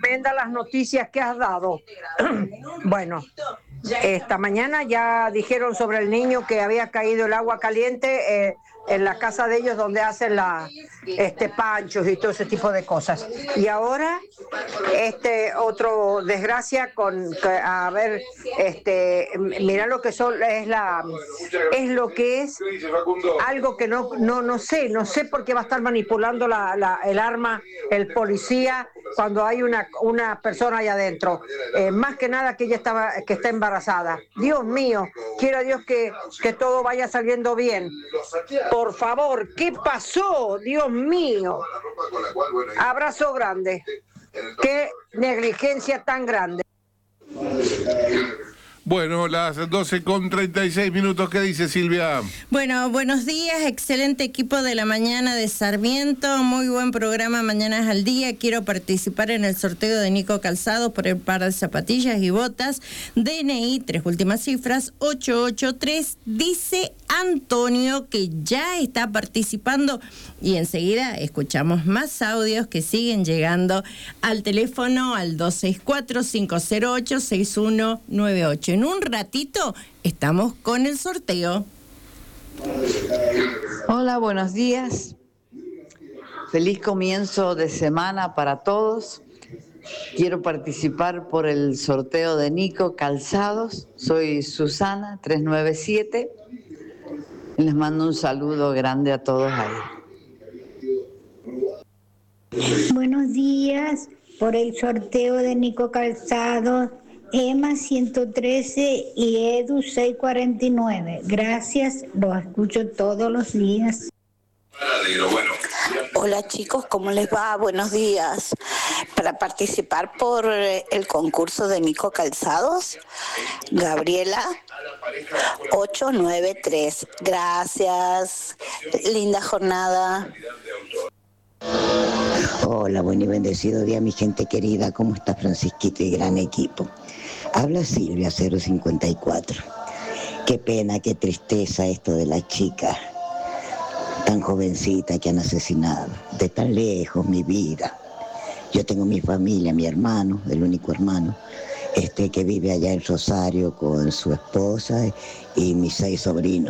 tremenda las noticias que has dado. Bueno, esta mañana ya dijeron sobre el niño que había caído el agua caliente en la casa de ellos donde hacen panchos y todo ese tipo de cosas. Y ahora otro desgracia a ver, mira lo que es lo que es algo que no sé por qué va a estar manipulando el arma el policía cuando hay una persona allá adentro, más que nada que ella que está embarazada. Dios mío, quiero a Dios que todo vaya saliendo bien. Por favor, ¿qué pasó? Dios mío. Abrazo grande. Qué negligencia tan grande. Bueno, las 12:36, ¿qué dice Silvia? Bueno, buenos días, excelente equipo de la mañana de Sarmiento, muy buen programa Mañanas al Día. Quiero participar en el sorteo de Nico Calzado por el par de zapatillas y botas. DNI, 3 últimas cifras, 883. Dice Antonio que ya está participando y enseguida escuchamos más audios que siguen llegando al teléfono al 264-508-6198. En un ratito estamos con el sorteo. Hola, buenos días. Feliz comienzo de semana para todos. Quiero participar por el sorteo de Nico Calzados. Soy Susana, 397. Les mando un saludo grande a todos ahí. Buenos días, por el sorteo de Nico Calzado, Emma 113 y Edu 649. Gracias, los escucho todos los días. Hola chicos, ¿cómo les va? Buenos días. Para participar por el concurso de Nico Calzados, Gabriela 893. Gracias. Linda jornada. Hola, buen y bendecido día, mi gente querida. ¿Cómo está Francisquito y gran equipo? Habla Silvia 054. Qué pena, qué tristeza esto de la chica tan jovencita que han asesinado. De tan lejos, mi vida. Yo tengo mi familia, mi hermano, el único hermano, que vive allá en Rosario con su esposa y mis 6 sobrinos.